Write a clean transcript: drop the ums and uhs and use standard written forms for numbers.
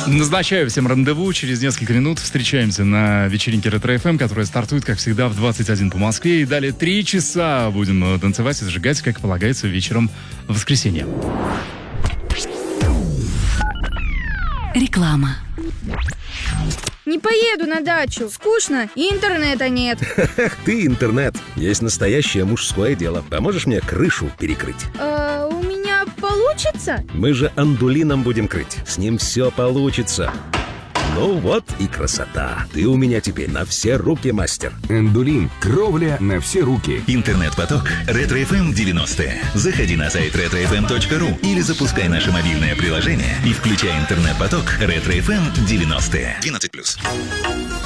Назначаю всем рандеву. Через несколько минут встречаемся на вечеринке Ретро-ФМ, которая стартует, как всегда, в 21 по Москве. И далее 3 часа будем танцевать и зажигать, как полагается, вечером в воскресенье. Реклама. Не поеду на дачу, скучно и интернета нет. Ты интернет. Есть настоящее мужское дело. Поможешь мне крышу перекрыть? У меня получится? Мы же андулином будем крыть. С ним все получится. Ну вот и красота. Ты у меня теперь на все руки мастер. Эндулин. Кровля на все руки. Интернет-поток Ретро-ФМ 90. Заходи на сайт retrofm.ru или запускай наше мобильное приложение и включай интернет-поток Ретро-ФМ 90. 12+.